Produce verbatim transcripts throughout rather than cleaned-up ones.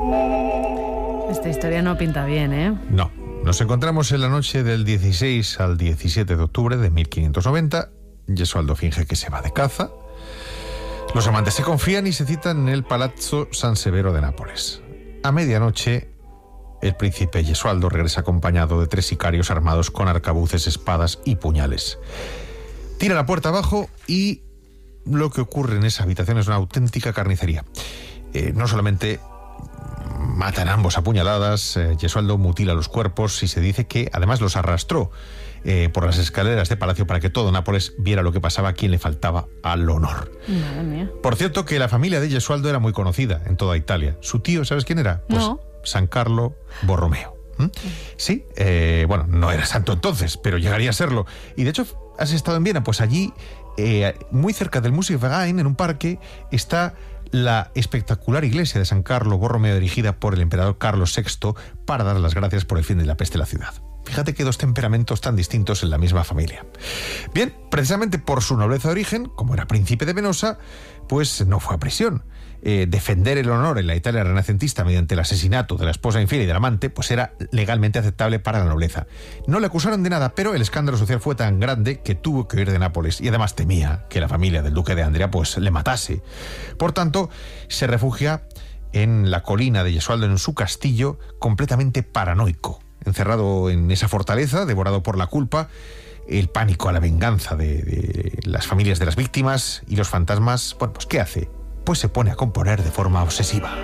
Esta historia no pinta bien, ¿eh? No. Nos encontramos en la noche del dieciséis al diecisiete de octubre de mil quinientos noventa. Gesualdo finge que se va de caza. Los amantes se confían y se citan en el Palazzo San Severo de Nápoles. A medianoche, el príncipe Gesualdo regresa acompañado de tres sicarios armados con arcabuces, espadas y puñales. Tira la puerta abajo y lo que ocurre en esa habitación es una auténtica carnicería. Eh, no solamente matan a ambos a puñaladas, eh, Gesualdo mutila los cuerpos y se dice que además los arrastró eh, por las escaleras de palacio para que todo Nápoles viera lo que pasaba a quien le faltaba al honor. Madre mía. Por cierto, que la familia de Gesualdo era muy conocida en toda Italia. Su tío, ¿sabes quién era? Pues no. San Carlo Borromeo. ¿Mm? Sí, eh, bueno, no era santo entonces, pero llegaría a serlo. Y de hecho, ¿has estado en Viena? Pues allí, eh, muy cerca del Musikverein, en un parque, está la espectacular iglesia de San Carlo Borromeo, dirigida por el emperador Carlos sexto, para dar las gracias por el fin de la peste en la ciudad. Fíjate que dos temperamentos tan distintos en la misma familia. Bien, precisamente por su nobleza de origen, como era príncipe de Venosa, pues no fue a prisión. Eh, defender el honor en la Italia renacentista mediante el asesinato de la esposa infiel y del amante, pues era legalmente aceptable para la nobleza. No le acusaron de nada, pero el escándalo social fue tan grande que tuvo que huir de Nápoles y además temía que la familia del duque de Andria pues le matase. Por tanto, se refugia en la colina de Gesualdo, en su castillo, completamente paranoico, encerrado en esa fortaleza, devorado por la culpa, el pánico a la venganza de, de las familias de las víctimas y los fantasmas. Bueno, pues ¿qué hace? Pues se pone a componer de forma obsesiva.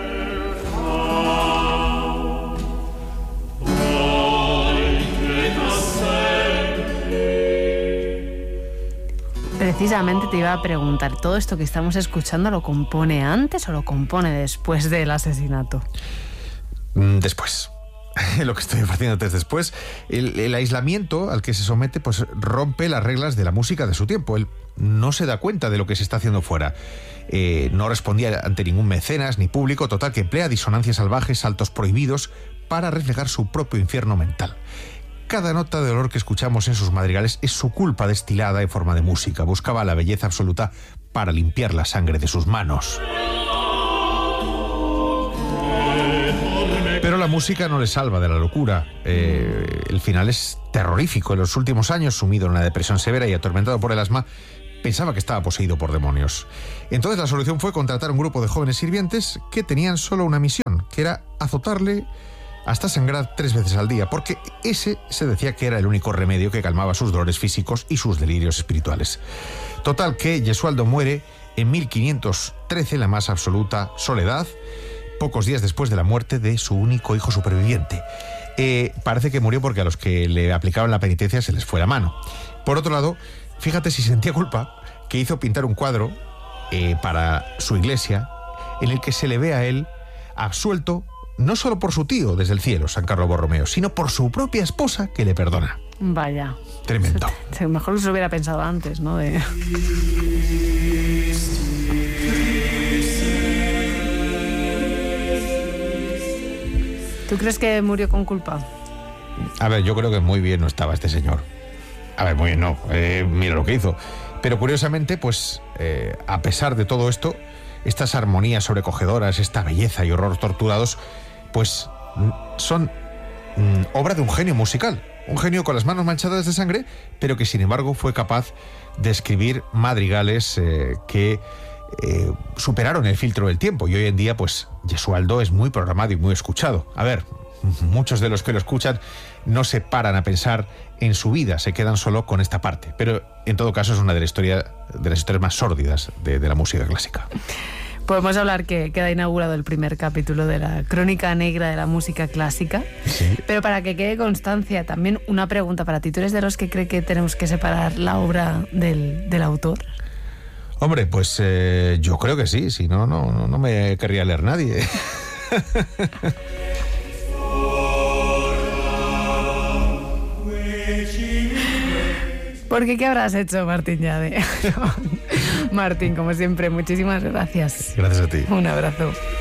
Precisamente te iba a preguntar, ¿todo esto que estamos escuchando lo compone antes o lo compone después del asesinato? Después. Lo que estoy haciendo después, el, el aislamiento al que se somete pues rompe las reglas de la música de su tiempo. Él no se da cuenta de lo que se está haciendo fuera. Eh, no respondía ante ningún mecenas ni público, total que emplea disonancias salvajes, saltos prohibidos para reflejar su propio infierno mental. Cada nota de dolor que escuchamos en sus madrigales es su culpa destilada en forma de música. Buscaba la belleza absoluta para limpiar la sangre de sus manos. Pero la música no le salva de la locura. Eh, el final es terrorífico. En los últimos años, sumido en una depresión severa y atormentado por el asma, pensaba que estaba poseído por demonios. Entonces la solución fue contratar a un grupo de jóvenes sirvientes que tenían solo una misión, que era azotarle hasta sangrar tres veces al día, porque ese se decía que era el único remedio que calmaba sus dolores físicos y sus delirios espirituales. Total que Gesualdo muere en mil quinientos trece en la más absoluta soledad, pocos días después de la muerte de su único hijo superviviente. Eh, parece que murió porque a los que le aplicaban la penitencia se les fue la mano. Por otro lado, fíjate si sentía culpa, que hizo pintar un cuadro eh, para su iglesia en el que se le ve a él absuelto no solo por su tío desde el cielo, San Carlo Borromeo, sino por su propia esposa que le perdona. Vaya. Tremendo. Mejor se lo hubiera pensado antes, ¿no? De... ¿Tú crees que murió con culpa? A ver, yo creo que muy bien no estaba este señor. A ver, muy bien no. Eh, mira lo que hizo. Pero curiosamente, pues, eh, a pesar de todo esto, estas armonías sobrecogedoras, esta belleza y horror torturados, pues son mm, obra de un genio musical. Un genio con las manos manchadas de sangre, pero que sin embargo fue capaz de escribir madrigales eh, que eh, superaron el filtro del tiempo. Y hoy en día, pues, Gesualdo es muy programado y muy escuchado. A ver, muchos de los que lo escuchan no se paran a pensar en su vida, se quedan solo con esta parte. Pero en todo caso es una de, la historia, de las historias más sórdidas de, de la música clásica. Podemos hablar que queda inaugurado el primer capítulo de la Crónica Negra de la música clásica. Sí. Pero para que quede constancia, también una pregunta para ti. ¿Tú eres de los que cree que tenemos que separar la obra del, del autor? Hombre, pues eh, yo creo que sí. Si no, no, no, no me querría leer nadie. ¿Por qué? ¿Qué habrás hecho, Martín Llade? Martín, como siempre, muchísimas gracias. Gracias a ti. Un abrazo.